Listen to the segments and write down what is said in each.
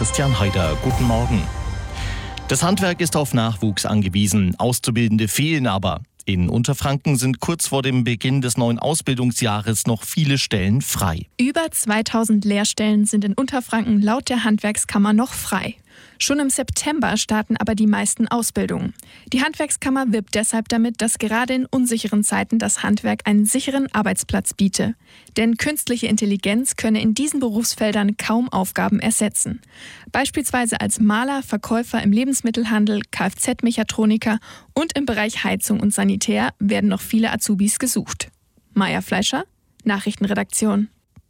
Christian Heider. Guten Morgen. Das Handwerk ist auf Nachwuchs angewiesen. Auszubildende fehlen aber. In Unterfranken sind kurz vor dem Beginn des neuen Ausbildungsjahres noch viele Stellen frei. Über 2000 Lehrstellen sind in Unterfranken laut der Handwerkskammer noch frei. Schon im September starten aber die meisten Ausbildungen. Die Handwerkskammer wirbt deshalb damit, dass gerade in unsicheren Zeiten das Handwerk einen sicheren Arbeitsplatz biete. Denn künstliche Intelligenz könne in diesen Berufsfeldern kaum Aufgaben ersetzen. Beispielsweise als Maler, Verkäufer im Lebensmittelhandel, Kfz-Mechatroniker und im Bereich Heizung und Sanitär werden noch viele Azubis gesucht. Maja Fleischer, Nachrichtenredaktion.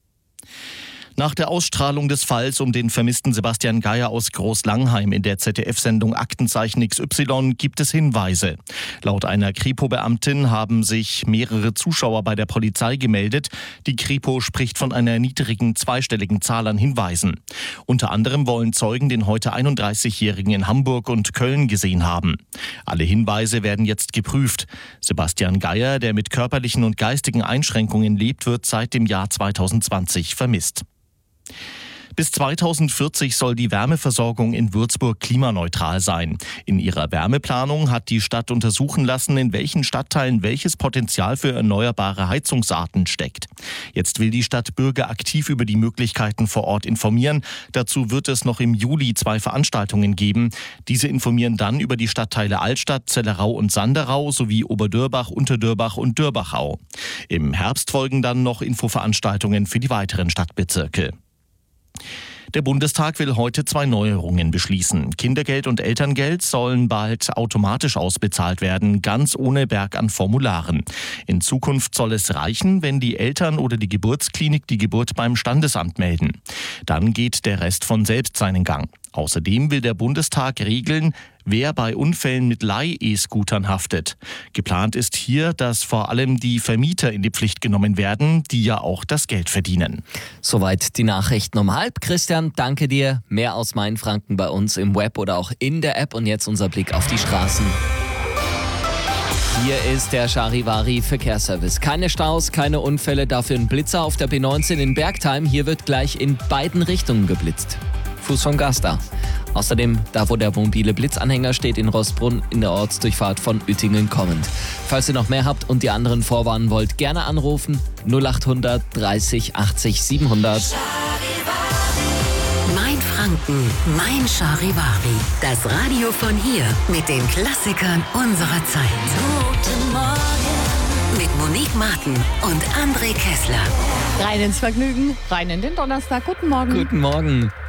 Nach der Ausstrahlung des Falls um den vermissten Sebastian Geier aus Großlangheim in der ZDF-Sendung Aktenzeichen XY gibt es Hinweise. Laut einer Kripo-Beamtin haben sich mehrere Zuschauer bei der Polizei gemeldet. Die Kripo spricht von einer niedrigen zweistelligen Zahl an Hinweisen. Unter anderem wollen Zeugen den heute 31-Jährigen in Hamburg und Köln gesehen haben. Alle Hinweise werden jetzt geprüft. Sebastian Geier, der mit körperlichen und geistigen Einschränkungen lebt, wird seit dem Jahr 2020 vermisst. Bis 2040 soll die Wärmeversorgung in Würzburg klimaneutral sein. In ihrer Wärmeplanung hat die Stadt untersuchen lassen, in welchen Stadtteilen welches Potenzial für erneuerbare Heizungsarten steckt. Jetzt will die Stadt Bürger aktiv über die Möglichkeiten vor Ort informieren. Dazu wird es noch im Juli 2 Veranstaltungen geben. Diese informieren dann über die Stadtteile Altstadt, Zellerau und Sanderau sowie Oberdörbach, Unterdörbach und Dörbachau. Im Herbst folgen dann noch Infoveranstaltungen für die weiteren Stadtbezirke. Der Bundestag will heute 2 Neuerungen beschließen. Kindergeld und Elterngeld sollen bald automatisch ausbezahlt werden, ganz ohne Berg an Formularen. In Zukunft soll es reichen, wenn die Eltern oder die Geburtsklinik die Geburt beim Standesamt melden. Dann geht der Rest von selbst seinen Gang. Außerdem will der Bundestag regeln, wer bei Unfällen mit Leih-E-Scootern haftet. Geplant ist hier, dass vor allem die Vermieter in die Pflicht genommen werden, die ja auch das Geld verdienen. Soweit die Nachrichten um 12:30. Christian, danke dir. Mehr aus Mainfranken bei uns im Web oder auch in der App. Und jetzt unser Blick auf die Straßen. Hier ist der Charivari Verkehrsservice. Keine Staus, keine Unfälle, dafür ein Blitzer auf der B19 in Bergtheim. Hier wird gleich in beiden Richtungen geblitzt. Fuß vom Gas da. Außerdem, da wo der mobile Blitzanhänger steht, in Rossbrunn in der Ortsdurchfahrt von Uettingen kommend. Falls ihr noch mehr habt und die anderen vorwarnen wollt, gerne anrufen 0800 30 80 700. Mainfranken, Mein Charivari. Das Radio von hier mit den Klassikern unserer Zeit. Guten Morgen. Mit Monique Martin und André Kessler. Rein ins Vergnügen, rein in den Donnerstag. Guten Morgen. Guten Morgen.